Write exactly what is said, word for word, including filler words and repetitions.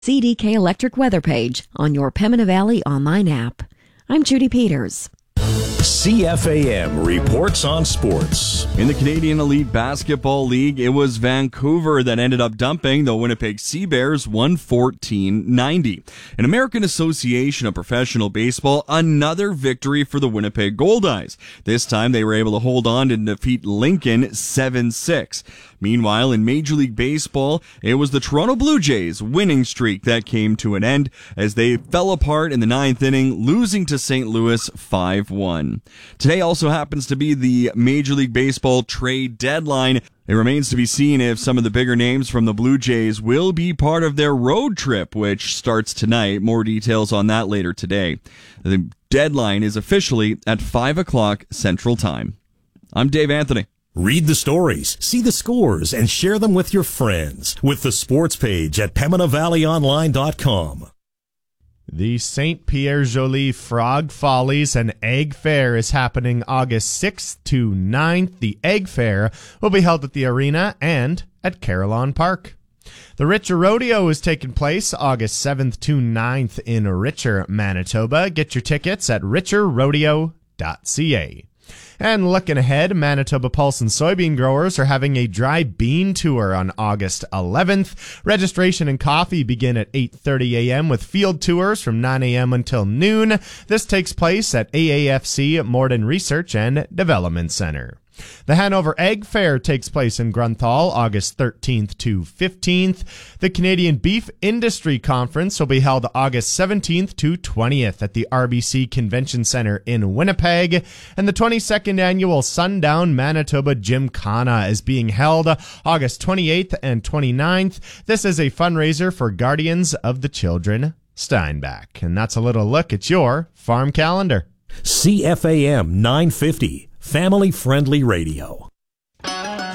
C D K Electric weather page on your Pembina Valley online app. I'm Judy Peters. C F A M reports on sports. In the Canadian Elite Basketball League, it was Vancouver that ended up dumping the Winnipeg Sea Bears one fourteen ninety. In American Association of Professional Baseball, another victory for the Winnipeg Goldeyes. This time they were able to hold on to defeat Lincoln seven six. Meanwhile, in Major League Baseball, it was the Toronto Blue Jays winning streak that came to an end as they fell apart in the ninth inning, losing to Saint Louis five one. Today also happens to be the Major League Baseball trade deadline. It remains to be seen if some of the bigger names from the Blue Jays will be part of their road trip, which starts tonight. More details on that later today. The deadline is officially at five o'clock Central Time. I'm Dave Anthony. Read the stories, see the scores, and share them with your friends with the sports page at Pembina Valley Online dot com. The Saint Pierre Joly Frog Follies and Egg Fair is happening August sixth to ninth. The Egg Fair will be held at the Arena and at Carillon Park. The Richer Rodeo is taking place August seventh to ninth in Richer, Manitoba. Get your tickets at richer rodeo dot c a. And looking ahead, Manitoba Pulse and soybean growers are having a dry bean tour on August eleventh. Registration and coffee begin at eight thirty a.m. with field tours from nine a.m. until noon. This takes place at A A F C Morden Research and Development Center. The Hanover Egg Fair takes place in Grunthal August thirteenth to fifteenth. The Canadian Beef Industry Conference will be held August seventeenth to twentieth at the R B C Convention Center in Winnipeg. And the twenty-second annual Sundown Manitoba Gymkhana is being held August twenty-eighth and twenty-ninth. This is a fundraiser for Guardians of the Children Steinbach. And that's a little look at your farm calendar. C F A M nine fifty. Family-friendly radio.